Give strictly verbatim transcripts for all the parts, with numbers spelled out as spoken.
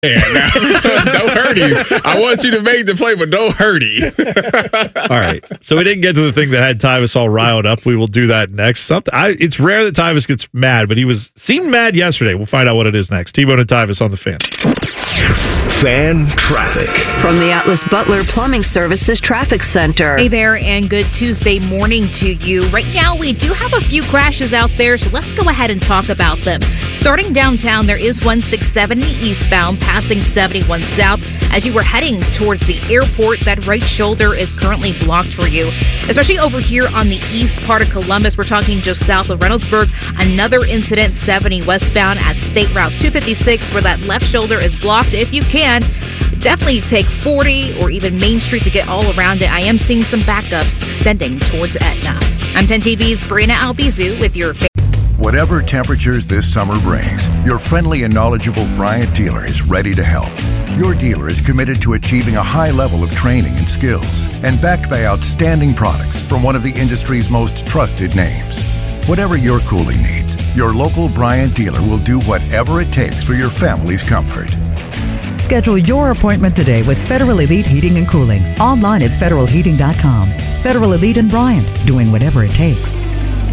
Yeah, now, don't hurt him. I want you to make the play, but don't hurt him. All right. So we didn't get to the thing that had Tyvus all riled up. We will do that next. Something. I, it's rare that Tyvus gets mad, but he was seemed mad yesterday. We'll find out what it is next. T-Bone and Tyvus on the Fan. Fan traffic. From the Atlas Butler Plumbing Services Traffic Center. Hey there, and good Tuesday morning to you. Right now, we do have a few crashes out there, so let's go ahead and talk about them. Starting downtown, there is one six seventy eastbound, passing seventy-one south. As you were heading towards the airport, that right shoulder is currently blocked for you. Especially over here on the east part of Columbus, we're talking just south of Reynoldsburg. Another incident, seventy westbound at State Route two fifty-six, where that left shoulder is blocked. If you can, definitely take forty or even Main Street to get all around it. I am seeing some backups extending towards Etna. I'm ten T V's Brina Albizu with your... Whatever temperatures this summer brings, your friendly and knowledgeable Bryant dealer is ready to help. Your dealer is committed to achieving a high level of training and skills and backed by outstanding products from one of the industry's most trusted names. Whatever your cooling needs, your local Bryant dealer will do whatever it takes for your family's comfort. Schedule your appointment today with Federal Elite Heating and Cooling. Online at federal heating dot com. Federal Elite and Bryant, doing whatever it takes.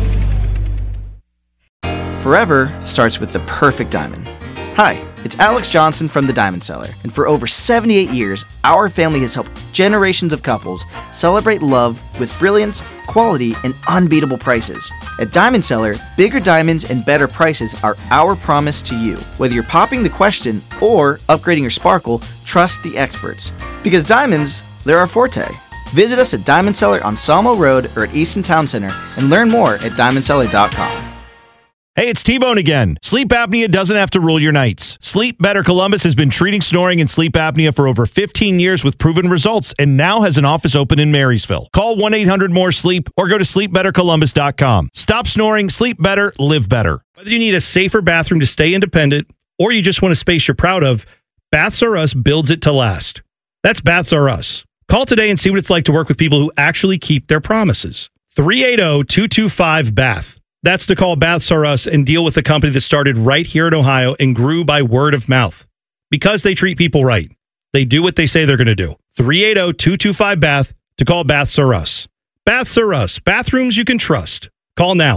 Forever starts with the perfect diamond. Hi, it's Alex Johnson from The Diamond Seller, and for over seventy-eight years, our family has helped generations of couples celebrate love with brilliance, quality, and unbeatable prices. At Diamond Seller, bigger diamonds and better prices are our promise to you. Whether you're popping the question or upgrading your sparkle, trust the experts. Because diamonds, they're our forte. Visit us at Diamond Seller on Sawmill Road or at Easton Town Center and learn more at diamond seller dot com. Hey, it's T-Bone again. Sleep apnea doesn't have to rule your nights. Sleep Better Columbus has been treating snoring and sleep apnea for over fifteen years with proven results and now has an office open in Marysville. Call one eight hundred more sleep or go to sleep better columbus dot com. Stop snoring, sleep better, live better. Whether you need a safer bathroom to stay independent or you just want a space you're proud of, Baths R Us builds it to last. That's Baths R Us. Call today and see what it's like to work with people who actually keep their promises. three eight zero, two two five, B A T H. That's to call Baths R Us and deal with a company that started right here in Ohio and grew by word of mouth. Because they treat people right. They do what they say they're going to do. three eight zero, two two five, B A T H to call Baths R Us. Baths R Us. Bathrooms you can trust. Call now.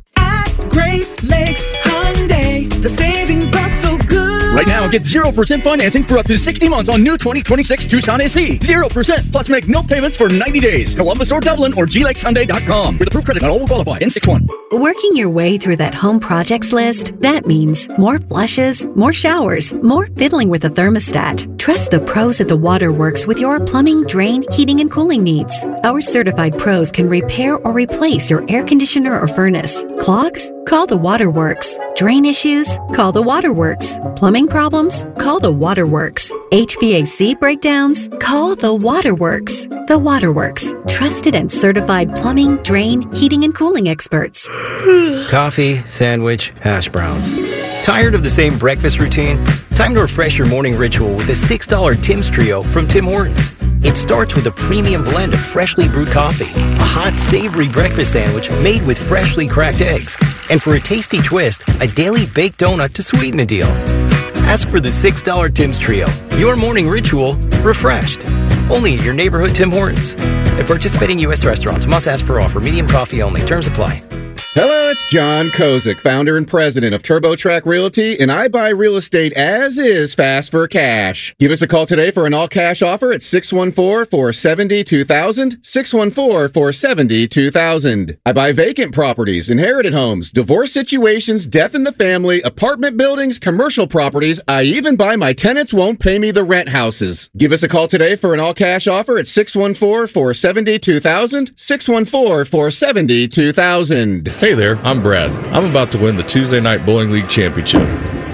At Great Lakes Hyundai, the savings are so good. Right now, get zero percent financing for up to sixty months on new twenty twenty-six Tucson S E. zero percent plus make no payments for ninety days. Columbus or Dublin or G Lakes Hyundai dot com. With approved credit, not all will qualify. N six one. Working your way through that home projects list, that means more flushes, more showers, more fiddling with the thermostat. Trust the pros at the Waterworks with your plumbing, drain, heating, and cooling needs. Our certified pros can repair or replace your air conditioner or furnace. Clogs? Call the Waterworks. Drain issues? Call the Waterworks. Plumbing problems? Call the Waterworks. H V A C breakdowns? Call the Waterworks. The Waterworks. Trusted and certified plumbing, drain, heating, and cooling experts. Coffee, sandwich, hash browns. Tired of the same breakfast routine? Time to refresh your morning ritual with a six dollar Tim's Trio from Tim Hortons. It starts with a premium blend of freshly brewed coffee, a hot, savory breakfast sandwich made with freshly cracked eggs, and for a tasty twist, a daily baked donut to sweeten the deal. Ask for the six dollar Tim's Trio. Your morning ritual refreshed. Only at your neighborhood Tim Hortons. At participating U S restaurants, must ask for offer. Medium coffee only. Terms apply. Hello, it's John Kozik, founder and president of TurboTrack Realty, and I buy real estate as is fast for cash. Give us a call today for an all-cash offer at six one four, four seven zero, two thousand, six one four, four seven zero, two thousand. I buy vacant properties, inherited homes, divorce situations, death in the family, apartment buildings, commercial properties. I even buy my tenants won't pay me the rent houses. Give us a call today for an all-cash offer at six one four, four seven zero, two thousand, six one four, four seven zero, two thousand. Hey there, I'm Brad. I'm about to win the Tuesday Night Bowling League Championship.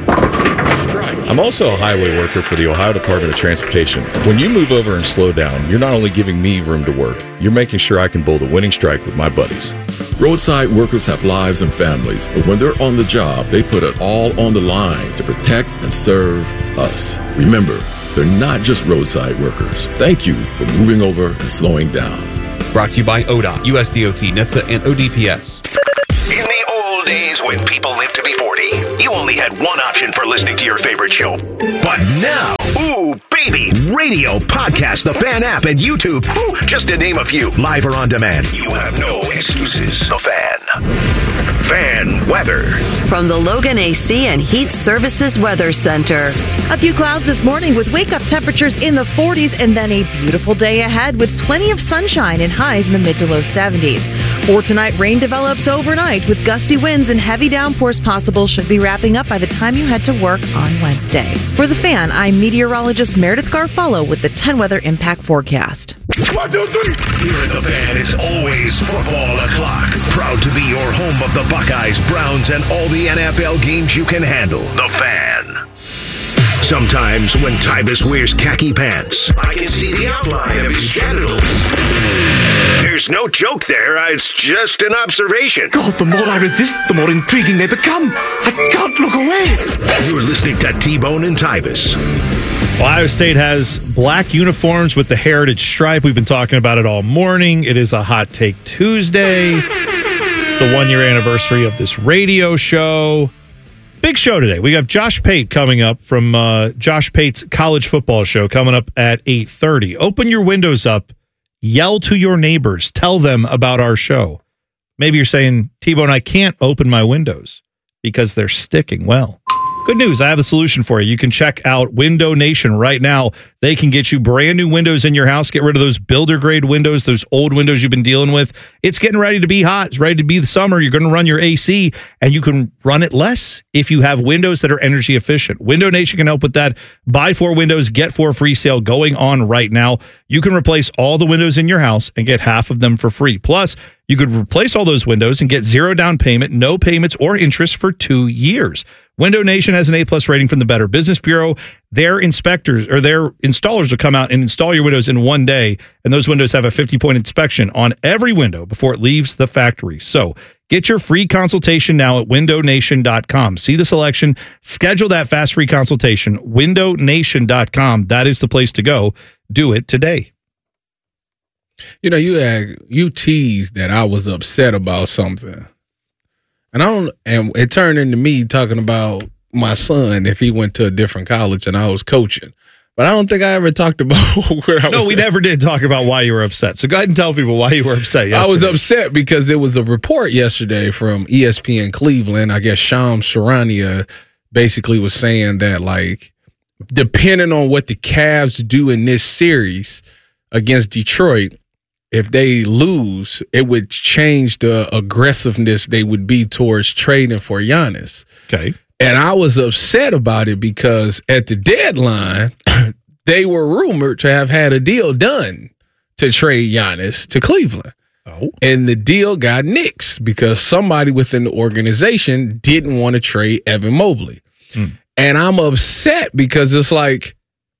I'm also a highway worker for the Ohio Department of Transportation. When you move over and slow down, you're not only giving me room to work, you're making sure I can bowl the winning strike with my buddies. Roadside workers have lives and families, but when they're on the job, they put it all on the line to protect and serve us. Remember, they're not just roadside workers. Thank you for moving over and slowing down. Brought to you by O D O T, U S D O T, N H T S A, and O D P S. In the old days when people lived to be forty, you only had one option for listening to your favorite show. But now, ooh, baby, radio, podcast, the Fan app, and YouTube, ooh, just to name a few, live or on demand. You have no excuses. The Fan. Fan weather. From the Logan A C and Heat Services Weather Center. A few clouds this morning with wake-up temperatures in the forties and then a beautiful day ahead with plenty of sunshine and highs in the mid to low seventies. For tonight, rain develops overnight with gusty winds and heavy downpours possible. Should be wrapping up by the time you head to work on Wednesday. For The Fan, I'm meteorologist Meredith Garfalo with the ten Weather Impact Forecast. One, two, three. Here at The Fan, it's always football o'clock. Proud to be your home of the Buckeyes, Browns, and all the N F L games you can handle. The Fan. Sometimes when Tybus wears khaki pants, I can see the outline of his genitals. There's no joke there. It's just an observation. God, the more I resist, the more intriguing they become. I can't look away. You're listening to T-Bone and Tybus. Ohio State has black uniforms with the heritage stripe. We've been talking about it all morning. It is a Hot Take Tuesday. It's the one-year anniversary of this radio show. Big show today. We have Josh Pate coming up from uh, Josh Pate's college football show coming up at eight thirty. Open your windows up. Yell to your neighbors. Tell them about our show. Maybe you're saying, T-Bone, I can't open my windows because they're sticking. Well, good news. I have a solution for you. You can check out Window Nation right now. They can get you brand new windows in your house. Get rid of those builder grade windows, those old windows you've been dealing with. It's getting ready to be hot. It's ready to be the summer. You're going to run your A C, and you can run it less if you have windows that are energy efficient. Window Nation can help with that. Buy four windows, get four free sale going on right now. You can replace all the windows in your house and get half of them for free. Plus, you could replace all those windows and get zero down payment, no payments or interest for two years. Window Nation has an A-plus rating from the Better Business Bureau. Their inspectors or their installers will come out and install your windows in one day, and those windows have a fifty-point inspection on every window before it leaves the factory. So get your free consultation now at window nation dot com. See the selection. Schedule that fast free consultation. window nation dot com. That is the place to go. Do it today. You know, you had, you teased that I was upset about something. And I don't, and it turned into me talking about my son if he went to a different college and I was coaching. But I don't think I ever talked about where I was. No, we never did talk about why you were upset. So go ahead and tell people why you were upset yesterday. I was upset because there was a report yesterday from E S P N Cleveland. I guess Shams Charania basically was saying that, like, depending on what the Cavs do in this series against Detroit, if they lose, it would change the aggressiveness they would be towards trading for Giannis. Okay. And I was upset about it because at the deadline, they were rumored to have had a deal done to trade Giannis to Cleveland. Oh. And the deal got nixed because somebody within the organization didn't want to trade Evan Mobley. Hmm. And I'm upset because it's like,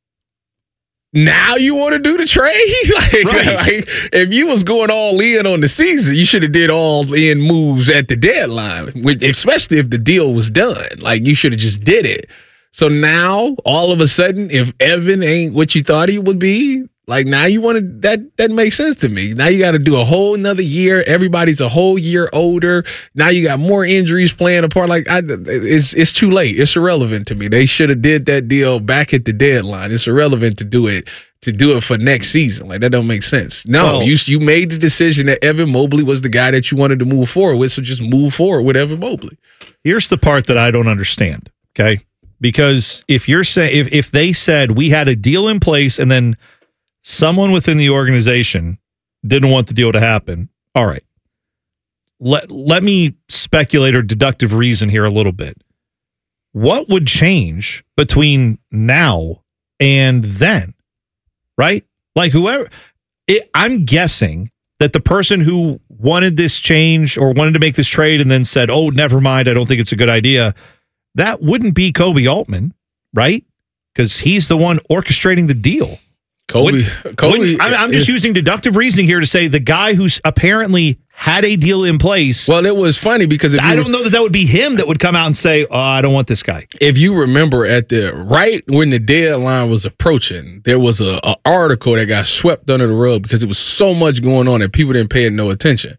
now you want to do the trade? like, Right. like, if you was going all in on the season, you should have did all in moves at the deadline, with, especially if the deal was done. Like, you should have just did it. So now, all of a sudden, if Evan ain't what you thought he would be, like, now you want to, that that makes sense to me. Now you got to do a whole another year. Everybody's a whole year older. Now you got more injuries playing a part. Like, I, it's it's too late. It's irrelevant to me. They should have did that deal back at the deadline. It's irrelevant to do it to do it for next season. Like, that don't make sense. No, Well, you you made the decision that Evan Mobley was the guy that you wanted to move forward with, so just move forward with Evan Mobley. Here's the part that I don't understand, okay? Because if you're saying if if they said we had a deal in place and then someone within the organization didn't want the deal to happen, all right. Let let me speculate or deductive reason here a little bit. What would change between now and then? Right? Like whoever it, I'm guessing that the person who wanted this change or wanted to make this trade and then said, "Oh, never mind, I don't think it's a good idea." That wouldn't be Kobe Altman, right? Because he's the one orchestrating the deal. Kobe, Would, Kobe. would, I'm, I'm just is, using deductive reasoning here to say the guy who's apparently had a deal in place. Well, it was funny because if I you, don't know that that would be him that would come out and say, "Oh, I don't want this guy." If you remember, at the right when the deadline was approaching, there was a, a article that got swept under the rug because it was so much going on that people didn't pay it no attention.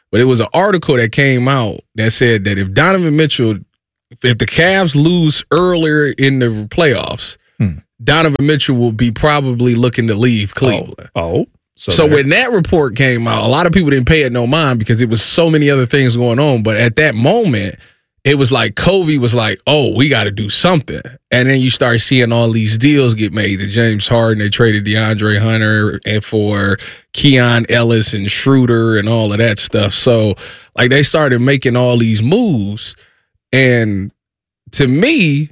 but it was an article that came out that said that if Donovan Mitchell, if the Cavs lose earlier in the playoffs, hmm. Donovan Mitchell will be probably looking to leave Cleveland. Oh. oh. So, so when that report came out, a lot of people didn't pay it no mind because it was so many other things going on. But at that moment, it was like Kobe was like, oh, we got to do something. And then you start seeing all these deals get made. The James Harden, they traded DeAndre Hunter and for Keon Ellis and Schroeder and all of that stuff. So like they started making all these moves. And to me,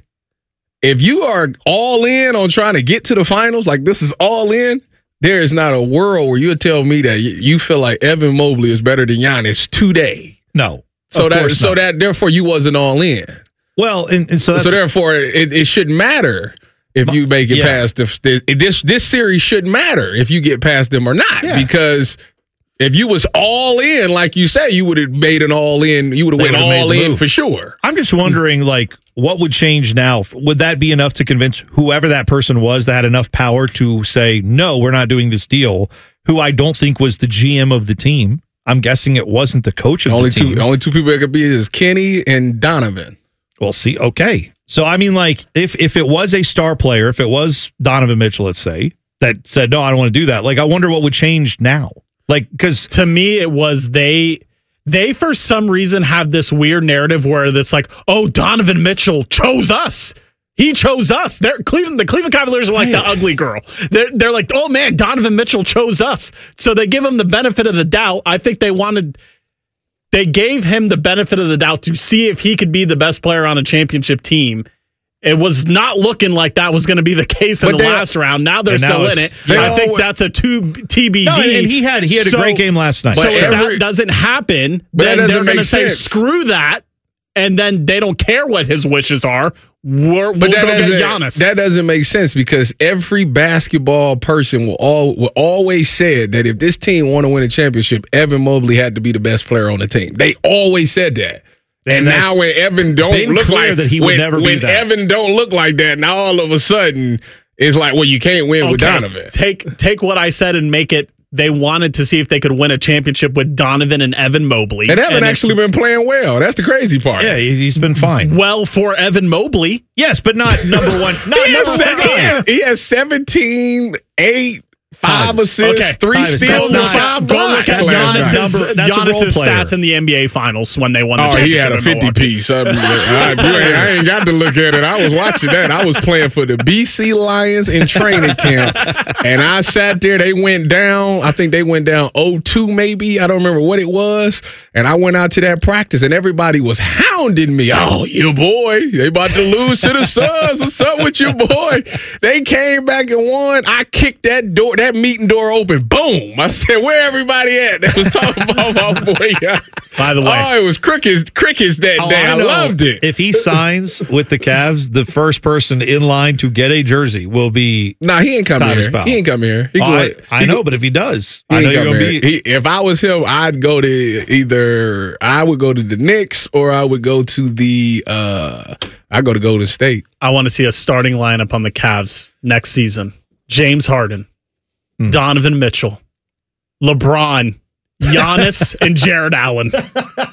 if you are all in on trying to get to the finals, like this is all in, there is not a world where you would tell me that you feel like Evan Mobley is better than Giannis today. No. So that so not. that therefore you wasn't all in. Well, and, and so that's, so therefore it, it shouldn't matter if you make it yeah. past the, this this series shouldn't matter if you get past them or not yeah. because if you was all in like you say, you would have made an all in. You would have went all in for sure. I'm just wondering, like, what would change now? Would that be enough to convince whoever that person was that had enough power to say, no, we're not doing this deal, who I don't think was the G M of the team? I'm guessing it wasn't the coach of only the team. Two, only two people that could be is Kenny and Donovan. Well, see, okay. So, I mean, like, if if it was a star player, if it was Donovan Mitchell, let's say, that said, no, I don't want to do that, like, I wonder what would change now. Like, because to me, it was they... They, for some reason, have this weird narrative where it's like, oh, Donovan Mitchell chose us. He chose us. They're, Cleveland, the Cleveland Cavaliers are like hey. the ugly girl. They're, they're like, oh, man, Donovan Mitchell chose us. So they give him the benefit of the doubt. I think they wanted, they gave him the benefit of the doubt to see if he could be the best player on a championship team. It was not looking like that was going to be the case in but the last round. Now they're still now in it. I think all, that's a two T B D. No, and he had he had so, a great game last night. So if every, that doesn't happen, then they're going to say screw that, and then they don't care what his wishes are. We're, but we'll that go get doesn't, Giannis. That doesn't make sense because every basketball person will all will always said that if this team want to win a championship, Evan Mobley had to be the best player on the team. They always said that. And, and now when Evan don't look like that he would when, never when be that. Evan don't look like that, now all of a sudden it's like, well, you can't win okay. with Donovan. Take take what I said and make it. They wanted to see if they could win a championship with Donovan and Evan Mobley. And Evan and actually been playing well. That's the crazy part. Yeah, he's been fine. Well, for Evan Mobley, yes, but not number one. Not he, number has, one he, has, he has seventeen, eight. Five Times. assists, okay. three Times. steals, and five blocks. That's Giannis's, that's Giannis's stats in the N B A Finals when they won the oh, championship. Oh, he had a fifty piece. I, mean, I, ain't, I ain't got to look at it. I was watching that. I was playing for the B C Lions in training camp, and I sat there. They went down. I think they went down oh two maybe. I don't remember what it was. And I went out to that practice, and everybody was hounding me. Oh, your boy. They about to lose to the Suns. What's up with your boy? They came back and won. I kicked that door, that meeting door open. Boom. I said, where everybody at? That was talking about my boy. By the way. Oh, it was crickets, crickets that oh, day. I, I loved it. If he signs with the Cavs, the first person in line to get a jersey will be Nah, he ain't come Thomas here. Powell. He ain't come here. He oh, go, I, I he know, go, but if he does, he I know you're going to be. He, if I was him, I'd go to either, I would go to the Knicks or I would go to the, uh, I go to Golden State. I want to see a starting lineup on the Cavs next season. James Harden. Hmm. Donovan Mitchell, LeBron, Giannis, and Jared Allen. That's not.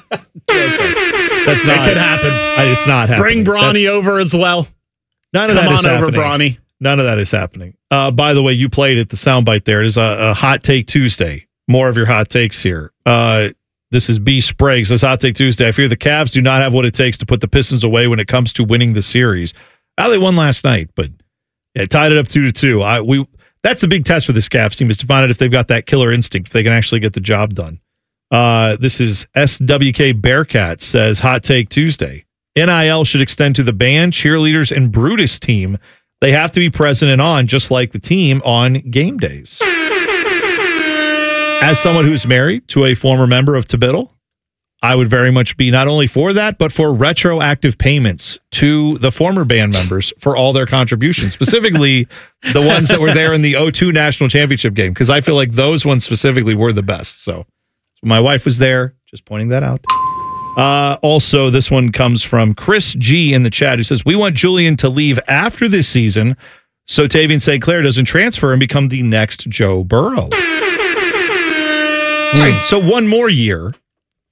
It could happen. It's not happening. Bring Bronny That's, over as well. None of Come that is on happening. over, Bronny. None of that is happening. Uh, by the way, you played it, the soundbite there. It is a, a Hot Take Tuesday. More of your hot takes here. Uh, this is B. Spragues. This Hot Take Tuesday. I fear the Cavs do not have what it takes to put the Pistons away when it comes to winning the series. Well, they won last night, but it tied it up two to two. I we. That's a big test for this Cavs team, is to find out if they've got that killer instinct, if they can actually get the job done. Uh, this is S W K Bearcat says, Hot Take Tuesday. N I L should extend to the band, cheerleaders, and Brutus team. They have to be present and on, just like the team on game days. As someone who's married to a former member of Tibital, I would very much be not only for that, but for retroactive payments to the former band members for all their contributions, specifically the ones that were there in the oh two National Championship game, because I feel like those ones specifically were the best. So, so my wife was there, just pointing that out. Uh, also, this one comes from Chris G in the chat, who says, we want Julian to leave after this season so Tavian Saint Clair doesn't transfer and become the next Joe Burrow. Mm. All right, so one more year.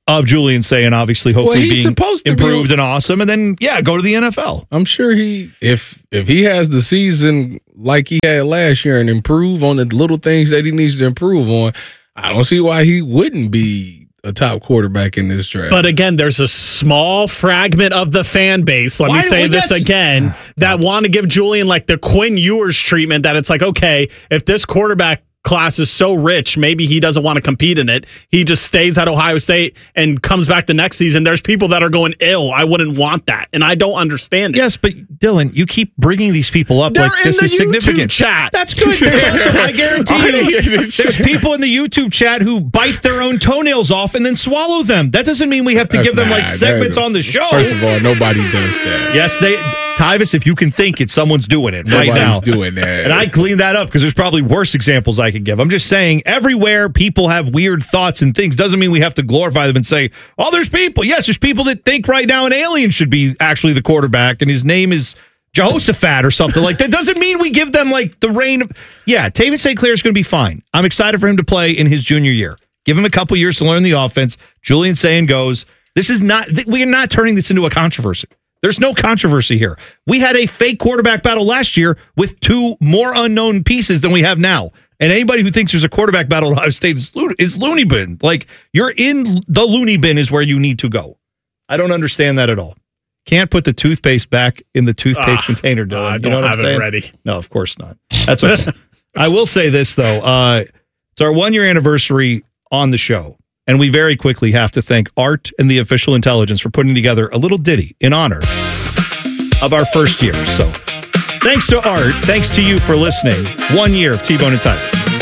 of Julian Sayin, obviously, hopefully Well, he's being supposed to improved be- and awesome, and then yeah, go to the N F L. I'm sure he if if he has the season like he had last year and improve on the little things that he needs to improve on, I don't see why he wouldn't be a top quarterback in this draft. But again, there's a small fragment of the fan base, let Why- me say well, this yes. again, that want to give Julian like the Quinn Ewers treatment, that it's like, okay, if this quarterback class is so rich, maybe he doesn't want to compete in it. He just stays at Ohio State and comes back the next season. There's people that are going ill. I wouldn't want that, and I don't understand it. Yes, but Dylan, you keep bringing these people up They're like in this the is YouTube significant. chat. That's good. There's also, I guarantee you, there's people in the YouTube chat who bite their own toenails off and then swallow them. That doesn't mean we have to That's give them not- like segments that- on the show. First of all, nobody does that. Yes, they. Tyvis, if you can think it, someone's doing it right Nobody's now. doing that. And I cleaned that up because there's probably worse examples I could give. I'm just saying everywhere people have weird thoughts and things doesn't mean we have to glorify them and say, oh, there's people. Yes, there's people that think right now an alien should be actually the quarterback and his name is Jehoshaphat or something like that. Doesn't mean we give them like the reign of. Yeah, Taven Saint Clair is going to be fine. I'm excited for him to play in his junior year. Give him a couple years to learn the offense. Julian Sayin goes, this is not, we are not turning this into a controversy. There's no controversy here. We had a fake quarterback battle last year with two more unknown pieces than we have now. And anybody who thinks there's a quarterback battle at Ohio State is, lo- is loony bin. Like, you're in the loony bin is where you need to go. I don't understand that at all. Can't put the toothpaste back in the toothpaste Ah, container, Dylan. I You don't know what have I'm it saying? ready. No, of course not. That's okay. I will say this, though. Uh, it's our one-year anniversary on the show. And we very quickly have to thank Art and the Official Intelligence for putting together a little ditty in honor of our first year. So thanks to Art. Thanks to you for listening. One year of T-Bone and Titus.